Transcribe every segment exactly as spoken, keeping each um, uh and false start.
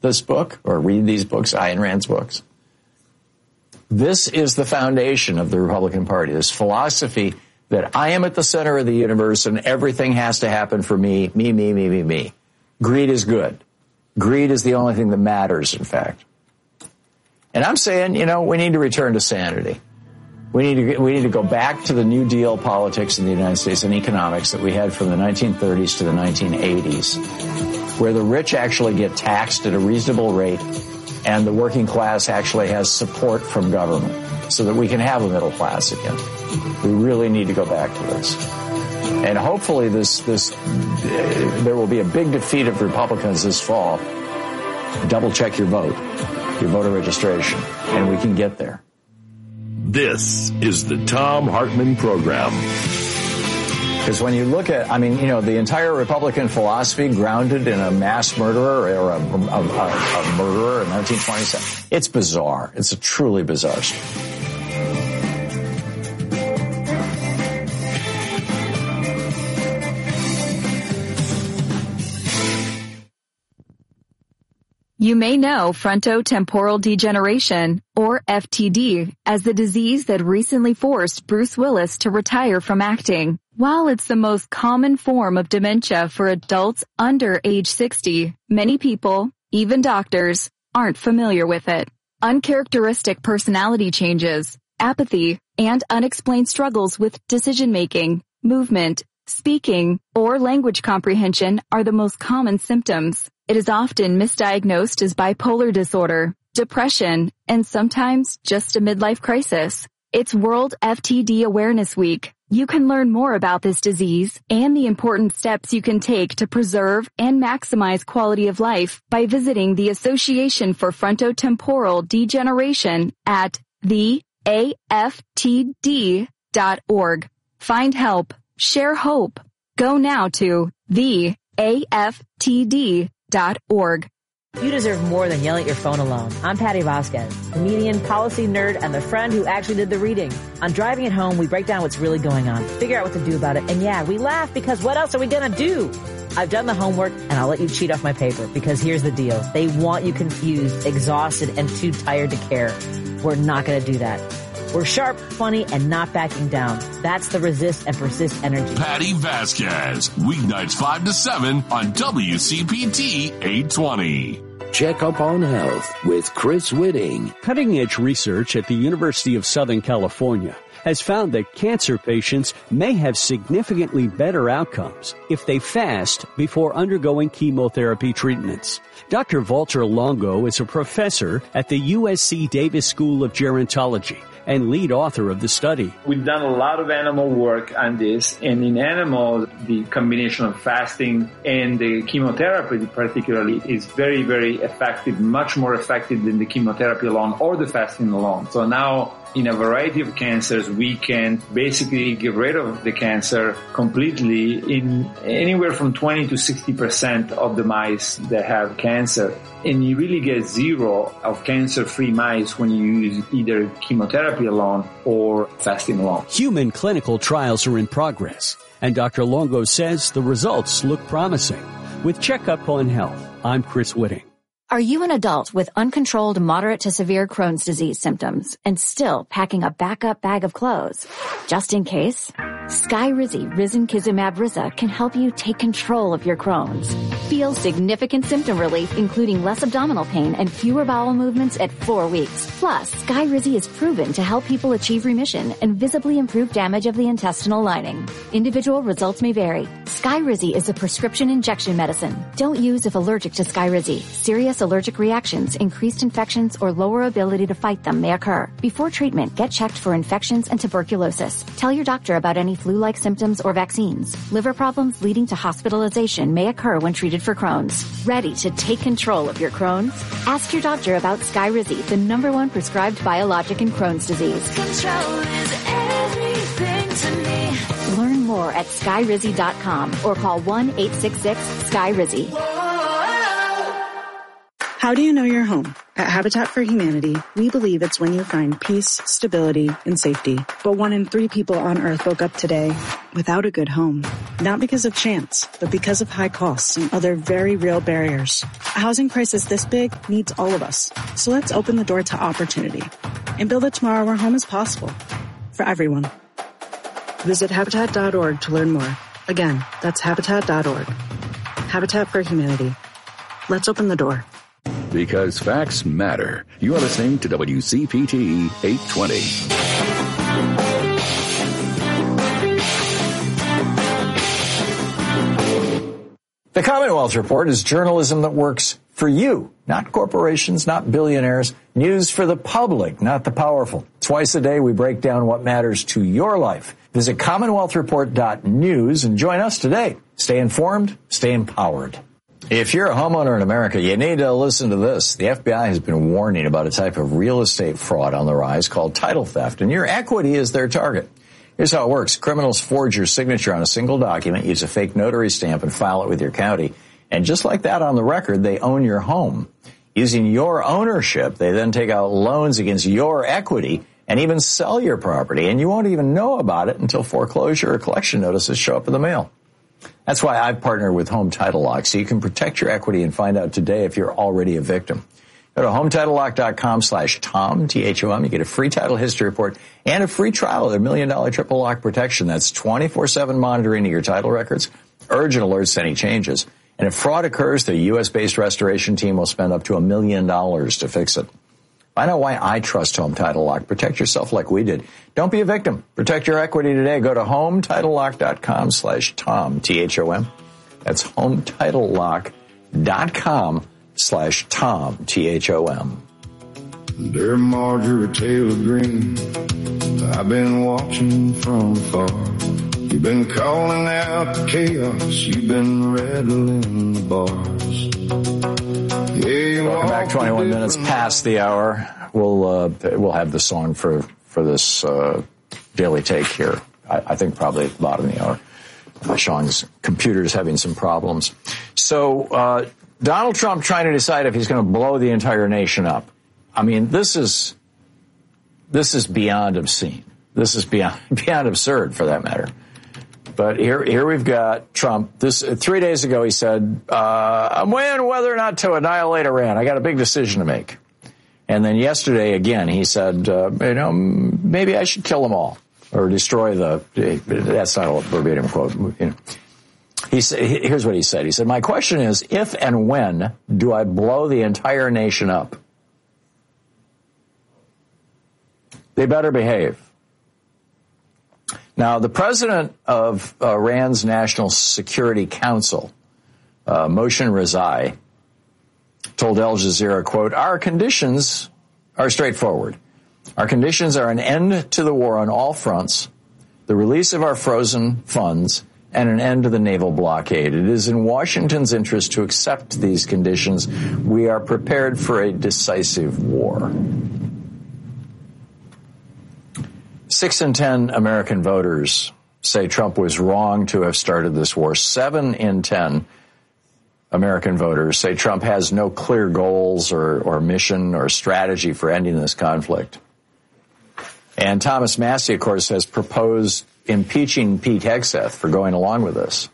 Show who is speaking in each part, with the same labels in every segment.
Speaker 1: this book or read these books, Ayn Rand's books. This is the foundation of the Republican Party, this philosophy that I am at the center of the universe and everything has to happen for me, me, me, me, me, me. Greed is good. Greed is the only thing that matters, in fact. And I'm saying, you know, we need to return to sanity. We need to we need to go back to the New Deal politics in the United States and economics that we had from the nineteen thirties to the nineteen eighties, where the rich actually get taxed at a reasonable rate and the working class actually has support from government so that we can have a middle class again. We really need to go back to this. And hopefully this this uh, there will be a big defeat of Republicans this fall. Double check your vote, your voter registration, and we can get there.
Speaker 2: This is the Thom Hartmann Program.
Speaker 1: Because when you look at, I mean, you know, the entire Republican philosophy grounded in a mass murderer or a, a, a, a murderer in nineteen twenty-seven, it's bizarre. It's a truly bizarre story.
Speaker 3: You may know frontotemporal degeneration, or F T D, as the disease that recently forced Bruce Willis to retire from acting. While it's the most common form of dementia for adults under age sixty, many people, even doctors, aren't familiar with it. Uncharacteristic personality changes, apathy, and unexplained struggles with decision-making, movement, speaking, or language comprehension are the most common symptoms. It is often misdiagnosed as bipolar disorder, depression, and sometimes just a midlife crisis. It's World F T D Awareness Week. You can learn more about this disease and the important steps you can take to preserve and maximize quality of life by visiting the Association for Frontotemporal Degeneration at the A F T D dot org. Find help. Share hope. Go now to the A F T D dot org.
Speaker 4: You deserve more than yelling at your phone alone. I'm Patty Vasquez, comedian, policy nerd, and the friend who actually did the reading. On Driving It Home, we break down what's really going on, figure out what to do about it, and yeah, we laugh because what else are we gonna do? I've done the homework, and I'll let you cheat off my paper because here's the deal. They want you confused, exhausted, and too tired to care. We're not gonna do that. We're sharp, funny, and not backing down. That's the resist and persist energy.
Speaker 2: Patty Vasquez, weeknights five to seven on W C P T eight twenty.
Speaker 5: Check Up on Health with Chris Whitting.
Speaker 6: Cutting-edge research at the University of Southern California has found that cancer patients may have significantly better outcomes if they fast before undergoing chemotherapy treatments. Doctor Walter Longo is a professor at the U S C Davis School of Gerontology and lead author of the study.
Speaker 7: We've done a lot of animal work on this, and in animals, the combination of fasting and the chemotherapy particularly is very, very effective, much more effective than the chemotherapy alone or the fasting alone. So now, in a variety of cancers, we can basically get rid of the cancer completely in anywhere from twenty to sixty percent of the mice that have cancer. And you really get zero of cancer-free mice when you use either chemotherapy alone or fasting alone.
Speaker 6: Human clinical trials are in progress, and Doctor Longo says the results look promising. With Checkup on Health, I'm Chris Whitting.
Speaker 8: Are you an adult with uncontrolled moderate to severe Crohn's disease symptoms and still packing a backup bag of clothes? Just in case, Skyrizi Risankizumab Riza can help you take control of your Crohn's. Feel significant symptom relief, including less abdominal pain and fewer bowel movements at four weeks. Plus, Skyrizi is proven to help people achieve remission and visibly improve damage of the intestinal lining. Individual results may vary. Skyrizi is a prescription injection medicine. Don't use if allergic to Skyrizi. Serious allergic reactions, increased infections, or lower ability to fight them may occur. Before treatment, get checked for infections and tuberculosis. Tell your doctor about any flu-like symptoms or vaccines. Liver problems leading to hospitalization may occur when treated for Crohn's. Ready to take control of your Crohn's? Ask your doctor about Skyrizi, the number one prescribed biologic in Crohn's disease. Control is everything to me. Learn more at skyrizi dot com or call one eight six six, S K Y R I Z I.
Speaker 9: How do you know your home? At Habitat for Humanity, we believe it's when you find peace, stability, and safety. But one in three people on Earth woke up today without a good home. Not because of chance, but because of high costs and other very real barriers. A housing crisis this big needs all of us. So let's open the door to opportunity and build a tomorrow where home is possible for everyone. Visit Habitat dot org to learn more. Again, that's Habitat dot org. Habitat for Humanity. Let's open the door.
Speaker 5: Because facts matter. You are listening to W C P T eight twenty.
Speaker 1: The Commonwealth Report is journalism that works for you, not corporations, not billionaires. News for the public, not the powerful. Twice a day, we break down what matters to your life. Visit commonwealth report dot news and join us today. Stay informed, stay empowered. If you're a homeowner in America, you need to listen to this. The F B I has been warning about a type of real estate fraud on the rise called title theft, and your equity is their target. Here's how it works. Criminals forge your signature on a single document, use a fake notary stamp, and file it with your county. And just like that on the record, they own your home. Using your ownership, they then take out loans against your equity and even sell your property, and you won't even know about it until foreclosure or collection notices show up in the mail. That's why I've partnered with Home Title Lock, so you can protect your equity and find out today if you're already a victim. Go to home title lock dot com slash Tom, T H O M. You get a free title history report and a free trial of their million dollar triple lock protection. That's twenty-four seven monitoring of your title records, urgent alerts to any changes. And if fraud occurs, the U S based restoration team will spend up to a million dollars to fix it. Find out why I trust Home Title Lock. Protect yourself like we did. Don't be a victim. Protect your equity today. Go to home title lock dot com slash Tom, T H O M. That's home title lock dot com slash Tom, T H O M.
Speaker 10: Dear Marjorie Taylor Greene, I've been watching from afar. You've been calling out the chaos. You've been rattling the bars.
Speaker 1: Welcome back. twenty-one minutes past the hour. We'll uh, we'll have the song for for this uh, daily take here. I, I think probably at the bottom of the hour. Uh, Sean's computer is having some problems. So uh, Donald Trump trying to decide if he's going to blow the entire nation up. I mean, this is this is beyond obscene. This is beyond beyond absurd, for that matter. But here, here we've got Trump. This three days ago, he said, uh, "I'm weighing whether or not to annihilate Iran. I got a big decision to make." And then yesterday, again, he said, uh, "You know, maybe I should kill them all or destroy the." That's not a verbatim quote. You know. He said, "Here's what he said. He said, my question is, if and when do I blow the entire nation up? They better behave." Now, the president of uh, Iran's National Security Council, uh, Mohsen Rezai, told Al Jazeera, quote, "Our conditions are straightforward. Our conditions are an end to the war on all fronts, the release of our frozen funds, and an end to the naval blockade. It is in Washington's interest to accept these conditions. We are prepared for a decisive war." Six in ten American voters say Trump was wrong to have started this war. Seven in ten American voters say Trump has no clear goals or, or mission or strategy for ending this conflict. And Thomas Massie, of course, has proposed impeaching Pete Hegseth for going along with this.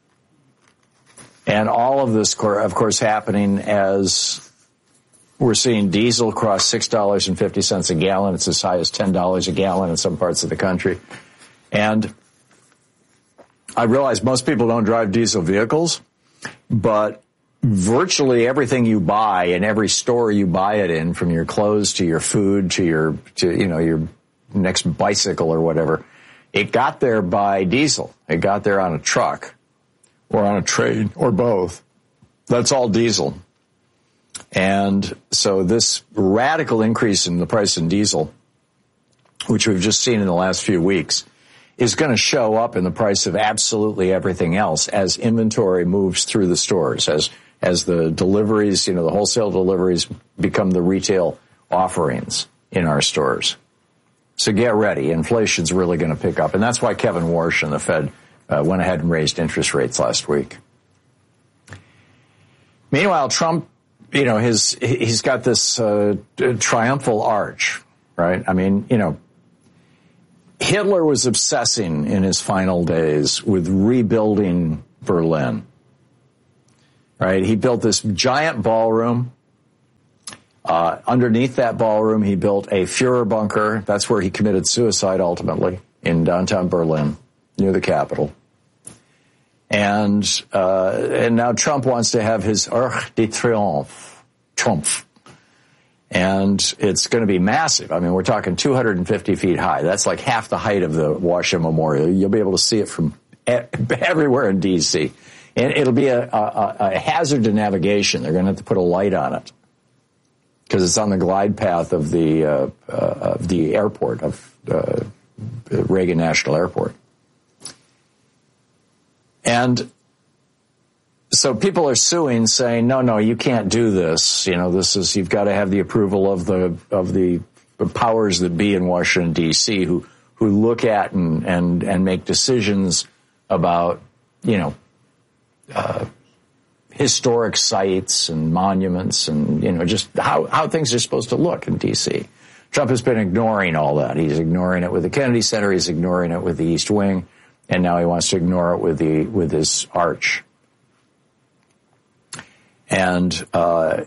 Speaker 1: And all of this, of course, happening as we're seeing diesel cross six dollars and fifty cents a gallon. It's as high as ten dollars a gallon in some parts of the country. And I realize most people don't drive diesel vehicles, but virtually everything you buy in every store you buy it in, from your clothes to your food to your, to, you know, your next bicycle or whatever, it got there by diesel. It got there on a truck or on a train or both. That's all diesel. And so this radical increase in the price in diesel, which we've just seen in the last few weeks, is going to show up in the price of absolutely everything else as inventory moves through the stores, as as the deliveries, you know, the wholesale deliveries become the retail offerings in our stores. So get ready. Inflation's really going to pick up. And that's why Kevin Warsh and the Fed uh, went ahead and raised interest rates last week. Meanwhile, Trump you know, his he's got this uh, triumphal arch, right? I mean, you know, Hitler was obsessing in his final days with rebuilding Berlin, right? He built this giant ballroom. Uh, underneath that ballroom, he built a Führer bunker. That's where he committed suicide ultimately, in downtown Berlin, near the Capitol. And uh, and now Trump wants to have his Arc de Triomphe, Trump. And it's going to be massive. I mean, we're talking two hundred fifty feet high. That's like half the height of the Washington Memorial. You'll be able to see it from everywhere in D C. And it'll be a, a, a hazard to navigation. They're going to have to put a light on it because it's on the glide path of the uh, uh, of the airport, of uh, Reagan National Airport. And so people are suing, saying, no, no, you can't do this. You know, this is, you've got to have the approval of the, of the powers that be in Washington, D C, who, who look at and, and, and make decisions about, you know, uh, historic sites and monuments and, you know, just how, how things are supposed to look in D C. Trump has been ignoring all that. He's ignoring it with the Kennedy Center. He's ignoring it with the East Wing. And now he wants to ignore it with the, with his arch. And, uh,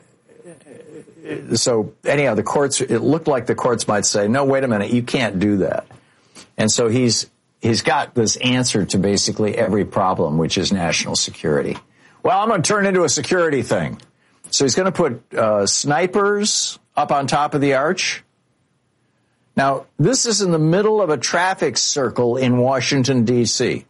Speaker 1: so anyhow, the courts, it looked like the courts might say, no, wait a minute, you can't do that. And so he's, he's got this answer to basically every problem, which is national security. Well, I'm going to turn into a security thing. So he's going to put, uh, snipers up on top of the arch. Now, this is in the middle of a traffic circle in Washington, D C.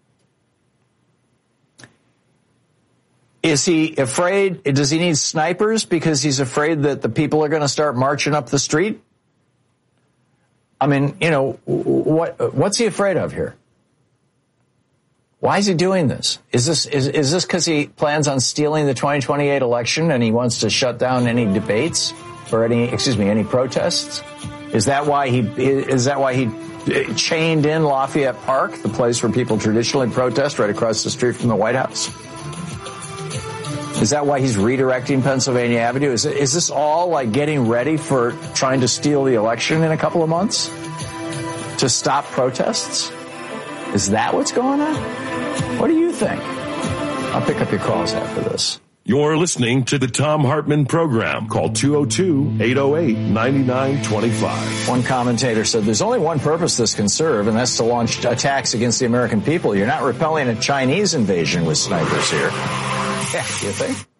Speaker 1: Is he afraid? Does he need snipers because he's afraid that the people are going to start marching up the street? I mean, you know, what what's he afraid of here? Why is he doing this? Is this is, is this because he plans on stealing the twenty twenty-eight election and he wants to shut down any debates or any, excuse me, any protests? Is that why he is that why he chained in Lafayette Park, the place where people traditionally protest, right across the street from the White House? Is that why he's redirecting Pennsylvania Avenue? Is, is this all like getting ready for trying to steal the election in a couple of months to stop protests? Is that what's going on? What do you think? I'll pick up your calls after this.
Speaker 2: You're listening to the Thom Hartmann Program. Call two oh two, eight oh eight, nine nine two five.
Speaker 1: One commentator said there's only one purpose this can serve, and that's to launch attacks against the American people. You're not repelling a Chinese invasion with snipers here. Yeah, you think?